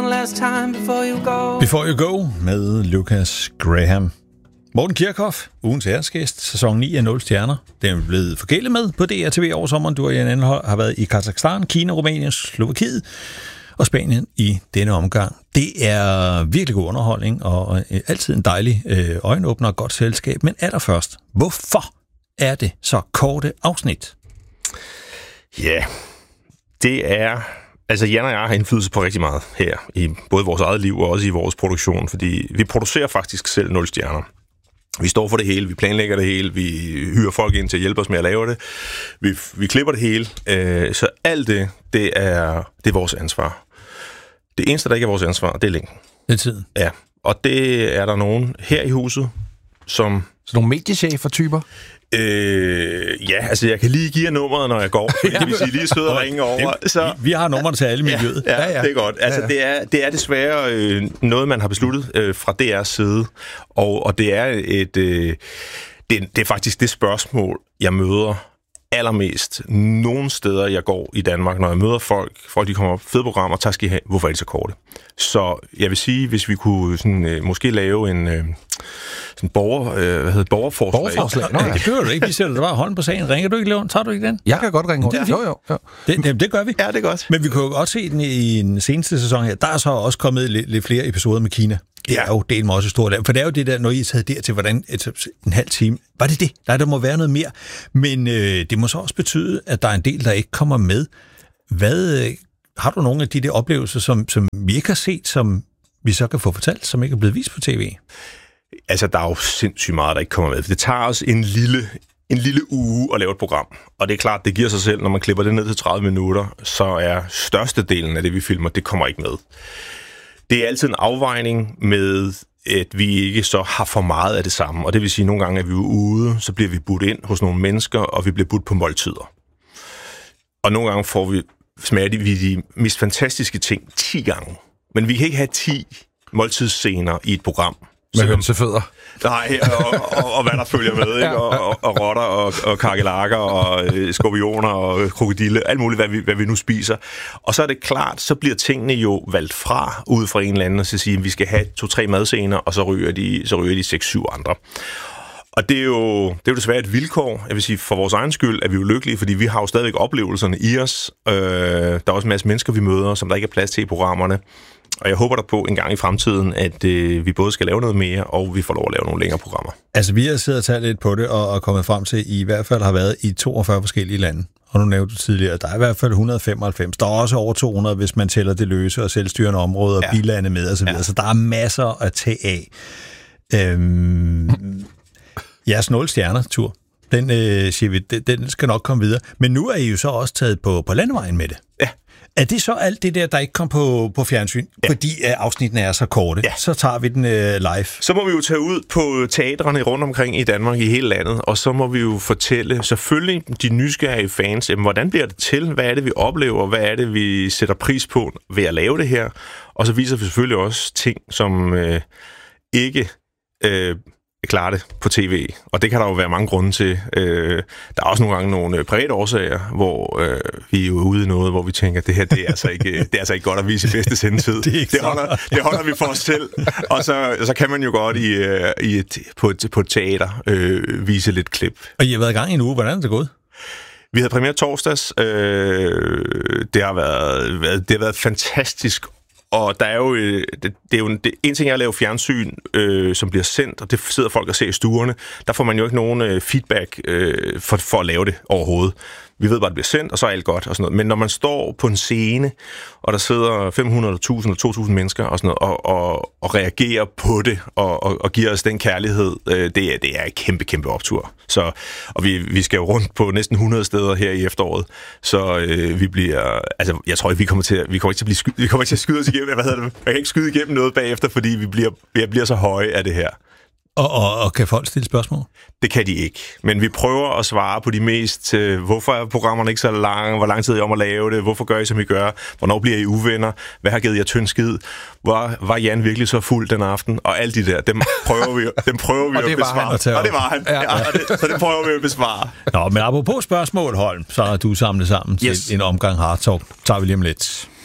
last time before you go. Before You Go med Lucas Graham. Morten Kirchhoff, ugens æresgæst, sæson 9 af 0 stjerner. Den er blevet forgældet med på DRTV over sommeren. Du og Jan Anhold har været i Kazakhstan, Kina, Rumænien, Slovakiet og Spanien i denne omgang. Det er virkelig god underholdning og altid en dejlig øjenåbner og godt selskab. Men allerførst, hvorfor er det så korte afsnit? Ja, det er... Altså, Jan og jeg har indflydelse på rigtig meget her, i både vores eget liv og også i vores produktion, fordi vi producerer faktisk selv 0 stjerner. Vi står for det hele, vi planlægger det hele, vi hyrer folk ind til at hjælpe os med at lave det, vi klipper det hele, så alt det er vores ansvar. Det eneste, der ikke er vores ansvar, det er længden. Det er tiden. Ja, og det er der nogen her i huset, som... Så nogle mediechefer-typer? Ja, altså jeg kan lige give jer nummeret, når jeg går, fordi hvis I lige sidder og ringer over. Så... Vi har nummeret til alle miljøet. Ja, det er godt. Altså det er desværre noget, man har besluttet fra DR's side, og det er det er faktisk det spørgsmål, jeg møder allermest nogle steder, jeg går i Danmark, når jeg møder folk de kommer op, fede programmer, tak skal I have, hvorfor er de så korte? Så jeg vil sige, hvis vi kunne sådan, måske lave en borgerforslag. Borgerforslag? Nej, det behøver du ikke. Vi sætter dig bare hånden på sagen. Ringer du ikke, Leon? Tager du ikke den? Jeg kan godt ringe rundt. Jo. Det gør vi. Ja, det er godt. Men vi kunne jo godt se den i en seneste sæson her. Der er så også kommet lidt flere episoder med Kina. Det er jo delt med også stort land. For det er jo det der, når I er taget dertil, hvordan en halv time. Var det det? Nej, der må være noget mere. Men det må så også betyde, at der er en del, der ikke kommer med. Har du nogle af de der oplevelser, som vi ikke har set, som vi så kan få fortalt, som ikke er blevet vist på tv? Altså, der er jo sindssygt meget, der ikke kommer med. Det tager os en lille uge at lave et program. Og det er klart, det giver sig selv, når man klipper det ned til 30 minutter, så er størstedelen af det, vi filmer, det kommer ikke med. Det er altid en afvejning med, at vi ikke så har for meget af det samme. Og det vil sige, at nogle gange er vi ude, så bliver vi budt ind hos nogle mennesker, og vi bliver budt på måltider. Og nogle gange smager vi de mest fantastiske ting 10 gange. Men vi kan ikke have 10 måltidsscener i et program. Med hønsefødder. Nej, og hvad der følger med, ikke? Og rotter, og kakelakker, og skorpioner, og krokodille, alt muligt, hvad vi nu spiser. Og så er det klart, så bliver tingene jo valgt fra, ud fra en eller anden, og så sige, at vi skal have 2-3 madscener, og så ryger de 6-7 andre. Og det er jo desværre et vilkår. Jeg vil sige, for vores egen skyld er vi jo lykkelige, fordi vi har jo stadigvæk oplevelserne i os. Der er også en masse mennesker, vi møder, som der ikke er plads til i programmerne. Og jeg håber der på en gang i fremtiden, at vi både skal lave noget mere, og vi får lov at lave nogle længere programmer. Altså, vi har siddet og talt lidt på det, og kommet frem til, at I hvert fald har været i 42 forskellige lande. Og nu nævnte du tidligere, at der er i hvert fald 195. Der er også over 200, hvis man tæller det løse og selvstyrende områder, og bilande med osv. Så der er masser at tage af. Jeres 0 stjerner-tur, den siger vi, den skal nok komme videre. Men nu er I jo så også taget på landevejen med det. Ja. Er det så alt det der ikke kom på fjernsyn, fordi afsnittene er så korte? Ja. Så tager vi den live. Så må vi jo tage ud på teatrene rundt omkring i Danmark, i hele landet, og så må vi jo fortælle selvfølgelig de nysgerrige fans, hvordan bliver det til? Hvad er det, vi oplever? Hvad er det, vi sætter pris på ved at lave det her? Og så viser vi selvfølgelig også ting, som ikke... klare det på tv, og det kan der jo være mange grunde til. Der er også nogle gange nogle private årsager, hvor vi er jo ude i noget, hvor vi tænker, det her, det er altså ikke godt at vise i bedste sendetid. Det holder vi for os selv, og så kan man jo godt på et teater vise lidt klip. Og I har været i gang i en uge. Hvordan er det gået? Vi havde premiere torsdags. Det har været fantastisk. Og der er jo, det er jo en ting er at lave fjernsyn, som bliver sendt, og det sidder folk og ser i stuerne. Der får man jo ikke nogen feedback for at lave det overhovedet. Vi ved bare, at det bliver sendt, og så er alt godt og sådan noget. Men når man står på en scene, og der sidder 500, 1000 eller 2000 mennesker og sådan noget, og reagerer på det, og giver os den kærlighed, det er en kæmpe, kæmpe optur. Så, og vi skal jo rundt på næsten 100 steder her i efteråret, så vi bliver, altså jeg tror ikke, vi kommer til at skyde os igennem, jeg kan ikke skyde igennem noget bagefter, fordi vi bliver så høje af det her. Og kan folk stille spørgsmål? Det kan de ikke. Men vi prøver at svare på de mest, hvorfor er programmerne ikke så lange, hvor lang tid er I om at lave det, hvorfor gør I, som I gør, hvornår bliver I uvenner, hvad har givet jer tynd skid, var Jan virkelig så fuld den aften, og alt de der, dem prøver vi at besvare. Og det var han. Så det prøver vi at besvare. Nå, men apropos spørgsmål, Holm, så har du samlet sammen til en omgang Hard Talk. Tager vi lige om lidt.